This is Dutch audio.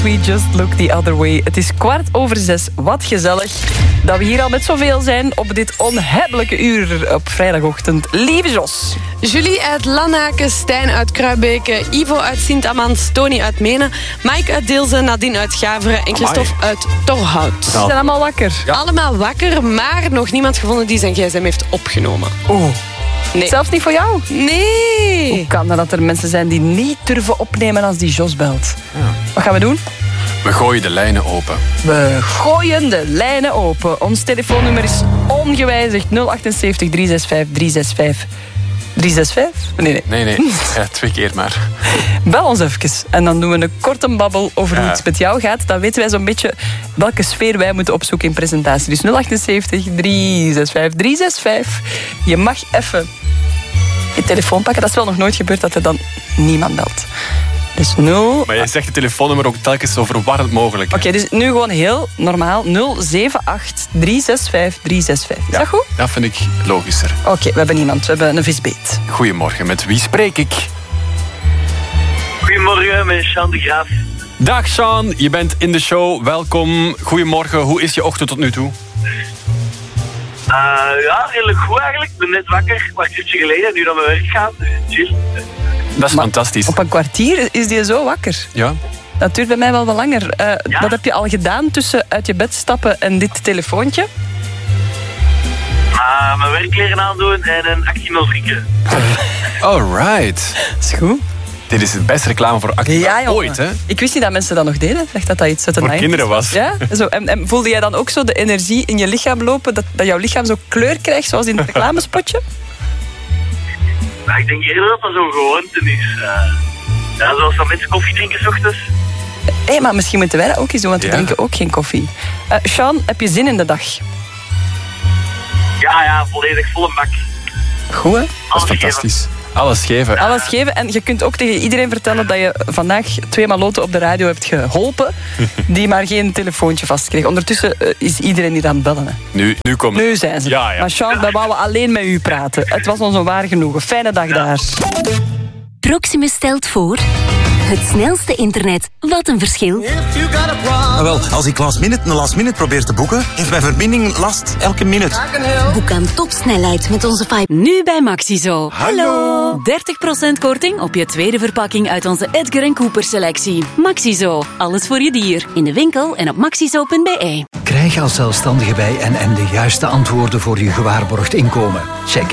We just look the other way. Het is 5:15. Wat gezellig dat we hier al met zoveel zijn op dit onhebbelijke uur op vrijdagochtend. Lieve Jos. Julie uit Lanaken, Stijn uit Kruibeke, Ivo uit Sint-Amans, Tony uit Menen, Mike uit Deelze, Nadine uit Gaveren en Christophe uit Torhout. Ze zijn allemaal wakker. Ja. Allemaal wakker, maar nog niemand gevonden die zijn gsm heeft opgenomen. Oh. Nee. Zelfs niet voor jou? Nee. Hoe kan dat er mensen zijn die niet durven opnemen als die Jos belt? Ja. Wat gaan we doen? We gooien de lijnen open. We gooien de lijnen open. Ons telefoonnummer is ongewijzigd 078 365 365. 365? Nee. Ja, 2 keer maar. Bel ons even. En dan doen we een korte babbel over hoe het met jou gaat. Dan weten wij zo'n beetje welke sfeer wij moeten opzoeken in presentatie. Dus 078 365 365. Je mag even je telefoon pakken. Dat is wel nog nooit gebeurd dat er dan niemand belt. Dus 0... Maar je zegt het telefoonnummer ook telkens zo verwarrend mogelijk. Oké, dus nu gewoon heel normaal. 078 365 365. Is dat goed? Dat vind ik logischer. Oké, we hebben niemand. We hebben een visbeet. Goedemorgen, met wie spreek ik? Goedemorgen, met Sean de Graaf. Dag Sean, je bent in de show. Welkom. Goedemorgen, hoe is je ochtend tot nu toe? Ja, redelijk goed eigenlijk. Ik ben net wakker, een kwartiertje geleden, nu naar mijn werk gaan. Dus chill. Dat is fantastisch. Op een kwartier is die zo wakker. Ja? Dat duurt bij mij wel wat langer. Wat heb je al gedaan tussen uit je bed stappen en dit telefoontje? Mijn werkleren aandoen en een Actimel drinken. Alright. Dat is goed. Dit is het beste reclame voor Actimel ooit, hè? Ik wist niet dat mensen dat nog deden. Ik dacht dat dat iets uit de Voor 90's kinderen was. Ja? Zo, en voelde jij dan ook zo de energie in je lichaam lopen? Dat jouw lichaam zo kleur krijgt, zoals in het reclamespotje? Ik denk eerder dat dat zo'n gewoonte is. Zoals dat mensen koffie drinken 's ochtends. Maar misschien moeten wij dat ook eens doen, want we drinken ook geen koffie. Sean, heb je zin in de dag? Ja, volledig vol een bak. Goed, hè? Dat is fantastisch. Alles geven. Alles geven. En je kunt ook tegen iedereen vertellen dat je vandaag 2 maloten op de radio hebt geholpen die maar geen telefoontje vastkreeg. Ondertussen is iedereen hier aan het bellen. Hè. Nu komt het. Nu zijn ze. Ja. Maar Sean, wij wouden alleen met u praten. Het was ons een waar genoegen. Fijne dag daar. Proximus stelt voor... Het snelste internet. Wat een verschil. Wel, als ik last minute probeer te boeken, heeft mijn verbinding last elke minuut. Boek aan topsnelheid met onze 5. Nu bij Maxizo. Hallo. 30% korting op je tweede verpakking uit onze Edgar & Cooper selectie. Maxizo. Alles voor je dier. In de winkel en op maxizo.be. Krijg als zelfstandige bij NN de juiste antwoorden voor je gewaarborgd inkomen. Check